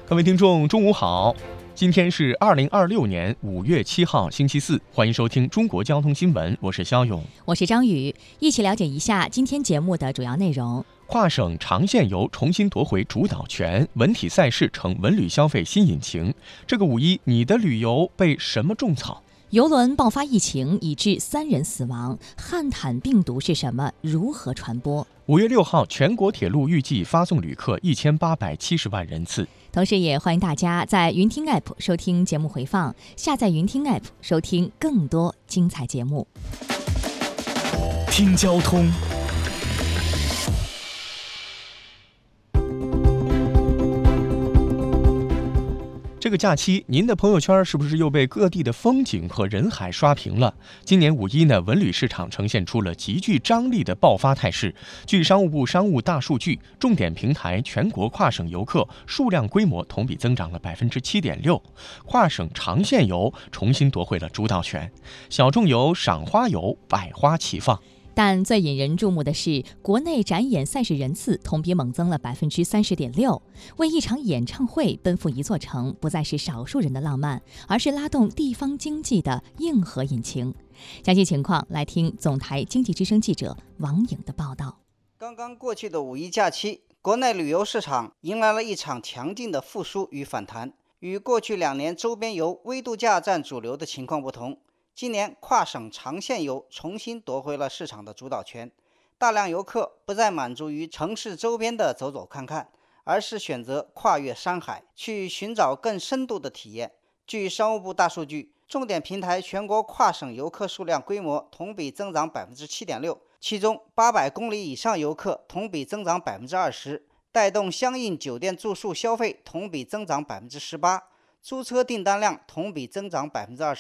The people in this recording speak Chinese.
各位听众，中午好！今天是2026年5月7号，星期四，欢迎收听中国交通新闻，我是肖勇， 我是张宇，一起了解一下今天节目的主要内容。 跨省长线游重新夺回主导权，文体赛事成文旅消费新引擎。这个五一，你的旅游被什么种草？ 邮轮爆发疫情，已致3人死亡。汉坦病毒是什么？如何传播 ？5月6号，全国铁路预计发送旅客1870万人次。 同时，也欢迎大家在云听 App 收听节目回放，下载云听 App 收听更多精彩节目。 听交通。 这个假期，您的朋友圈是不是又被各地的风景和人海刷屏了？今年五一呢，文旅市场呈现出了极具张力的爆发态势。据商务部商务大数据，重点平台全国跨省游客数量规模同比增长了7.6%，跨省长线游重新夺回了主导权，小众游、赏花游百花齐放。 但最引人注目的是，国内展演赛事人次同比猛增了30.6%，为一场演唱会奔赴一座城，不再是少数人的浪漫，而是拉动地方经济的硬核引擎。详细情况来听总台经济之声记者王颖的报道。 刚刚过去的五一假期，国内旅游市场迎来了一场强劲的复苏与反弹。与过去2年周边游、微度假占主流的情况不同，今年跨省长线游重新夺回了市场的主导权，大量游客不再满足于城市周边的走走看看，而是选择跨越山海，去寻找更深度的体验。据商务部大数据，重点平台全国跨省游客数量规模同比增长7.6%，其中800公里以上游客同比增长20%，带动相应酒店住宿消费同比增长18%，租车订单量同比增长22%。